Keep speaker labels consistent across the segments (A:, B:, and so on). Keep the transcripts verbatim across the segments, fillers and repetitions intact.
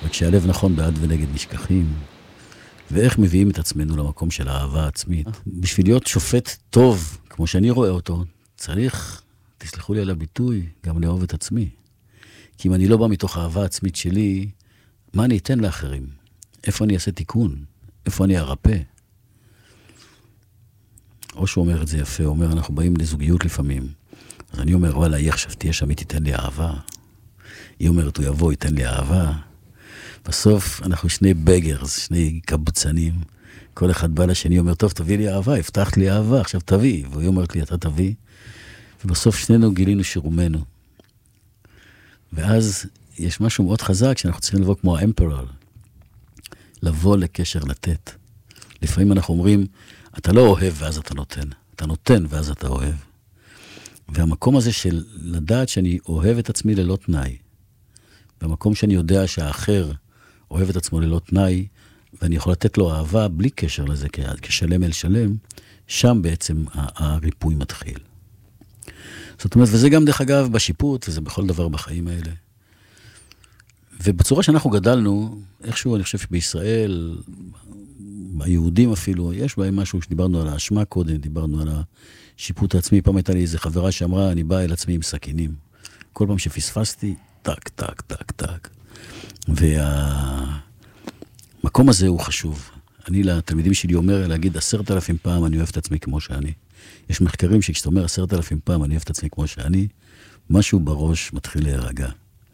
A: וכשהלב נכון בעד ונגד נשכחים, ואיך מביאים את עצמנו למקום של האהבה העצמית. בשביל להיות שופט טוב, כמו שאני רואה אותו, צריך, תסלחו לי על הביטוי, גם לאהוב את עצמי. כי אם אני לא בא מתוך האהבה העצמית שלי, מה אני אתן לאחרים? איפה אני אעשה תיקון? איפה אני ארפא? או שהוא אומר את זה יפה, הוא אומר, אנחנו באים לזוגיות לפעמים. אז אני אומר, וואלה, היא עכשיו תהיה שם, היא תיתן לי אהבה. היא אומרת, הוא יבוא, ייתן לי אהבה. בסוף אנחנו שני בגרס, שני קבוצנים. כל אחד בא לשני, אומר, טוב, תביא לי אהבה, הבטחת לי אהבה, עכשיו תביא. והיא אומרת לי, אתה תביא. ובסוף שנינו גילינו שרומנו. ואז יש משהו מאוד חזק, שאנחנו צריכים לבוא כמו האמפרור. לבוא לקשר לתת. לפעמים אנחנו אומרים, אתה לא אוהב ואז אתה נותן. אתה נותן ואז אתה אוהב. והמקום הזה של לדעת שאני אוהב את עצמי ללא תנאי, במקום שאני יודע שהאחר אוהב את עצמו ללא תנאי, ואני יכול לתת לו אהבה בלי קשר לזה, כשלם אל שלם, שם בעצם הריפוי מתחיל. זאת אומרת, וזה גם דרך אגב בשיפוט, וזה בכל דבר בחיים האלה. ובצורה שאנחנו גדלנו, איכשהו אני חושב שבישראל, היהודים אפילו, יש בהם משהו שדיברנו על האשמה קודם, דיברנו על השיפוט העצמי, פעם הייתה לי איזו חברה שאמרה, אני באה אל עצמי עם סכינים. כל פעם שפספסתי, טק, טק, טק, טק. והמקום הזה הוא חשוב. אני לתלמידים שלי אומר, להגיד עשרת אלפים פעם, אני אוהב את עצמי כמו שאני. יש מחקרים שכשאתה אומר עשרת אלפים פעם, אני אוהב את עצמי כמו שאני, משהו בראש מתחיל להירגע.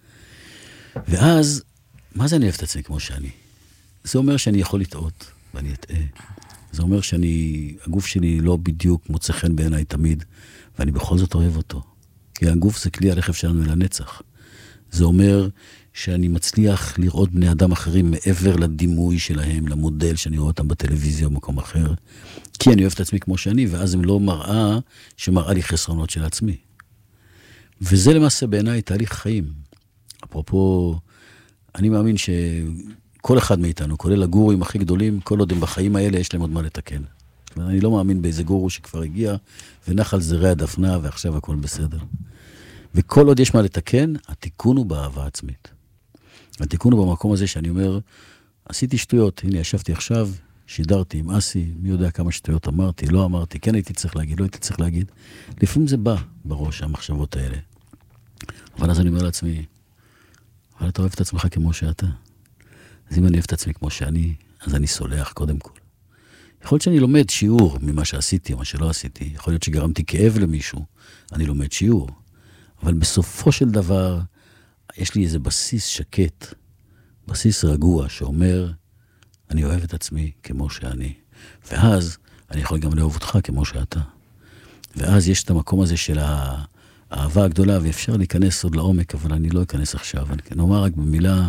A: ואז, מה זה אני אוהב את עצמי כמו שאני? זה אומר שאני יכול לטעות, ואני אטעה. זה אומר שאני, הגוף שלי לא בדיוק מוצא חן בעיניי תמיד, ואני בכל זאת אוהב אותו. כי הגוף זה כלי הרכב שלנו אל הנצח. זה אומר שאני מצליח לראות בני אדם אחרים מעבר לדימוי שלהם, למודל שאני רואה אותם בטלוויזיה או במקום אחר, כי אני אוהב את עצמי כמו שאני, ואז הם לא מראה שמראה לי חסרונות של עצמי. וזה למעשה בעיניי תהליך חיים. אפרופו, אני מאמין שכל אחד מאיתנו, כולל הגורים הכי גדולים, כל עוד הם בחיים האלה, יש להם עוד מה לתקן. אני לא מאמין באיזה גורו שכבר הגיע, ונח על זרי הדפנה, ועכשיו הכל בסדר. וכל עוד יש מה לתקן, התיקון הוא באהבה עצמית. התיקון הוא במקום הזה שאני אומר, עשיתי שטויות, הנה ישבתי עכשיו, שידרתי עם אסי, מי יודע כמה שטויות אמרתי, לא אמרתי, כן הייתי צריך להגיד, לא הייתי צריך להגיד. לפעמים זה בא בראש, המחשבות האלה. אבל אז אני אומר לעצמי, אבל אתה אוהב את עצמך כמו שאתה. אז אם אני אוהב את עצמי כמו שאני, אז אני סולח קודם כל. יכול להיות שאני לומד שיעור ממה שעשיתי, מה שלא עשיתי. יכול להיות שגרמתי כאב למישהו, אני לומד שיעור. אבל בסופו של דבר, יש לי איזה בסיס שקט, בסיס רגוע, שאומר, אני אוהב את עצמי כמו שאני. ואז אני יכול גם לאהוב אותך כמו שאתה. ואז יש את המקום הזה של האהבה הגדולה, ואפשר להיכנס עוד לעומק, אבל אני לא אכנס עכשיו. אני נאמר רק במילה,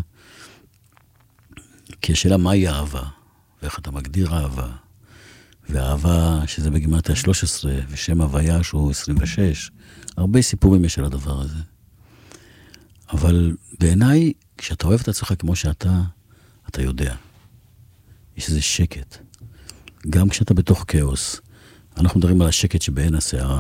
A: כי השאלה מהי אהבה, ואיך אתה מגדיר אהבה, והאהבה שזה בגימטריה שלוש עשרה, ושם הוויה שהוא עשרים ושש, הרבה סיפורים יש על הדבר הזה. אבל בעיניי, כשאתה אוהב את עצמך כמו שאתה, אתה יודע. יש איזה שקט. גם כשאתה בתוך כאוס, אנחנו מדברים על השקט שבעין השערה.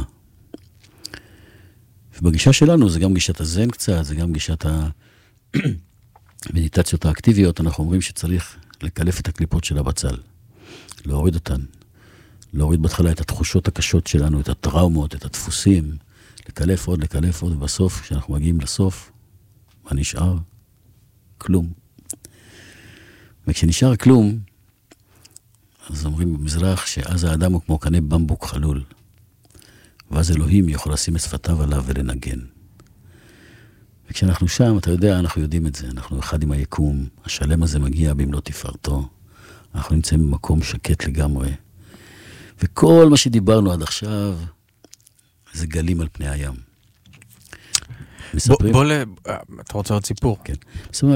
A: ובגישה שלנו, זה גם גישת הזן קצת, זה גם גישת המדיטציות האקטיביות, אנחנו אומרים שצריך לקלף את הקליפות של הבצל. להוריד אותן. להוריד בהתחלה את התחושות הקשות שלנו, את הטראומות, את הדפוסים, לקלף עוד, לקלף עוד, ובסוף, כשאנחנו מגיעים לסוף, מה נשאר? כלום. וכשנשאר כלום, אז אומרים במזרח שאז האדם הוא כמו קנה במבוק חלול, ואז אלוהים יכול לשים את שפתיו עליו ולנגן. וכשאנחנו שם, אתה יודע, אנחנו יודעים את זה, אנחנו אחד עם היקום, השלם הזה מגיע במלוא תפארתו, אנחנו נמצאים במקום שקט לגמרי, וכל מה שדיברנו עד עכשיו, זה גלים על פני הים.
B: בוא, בוא ל... אתה רוצה עוד סיפור?
A: כן.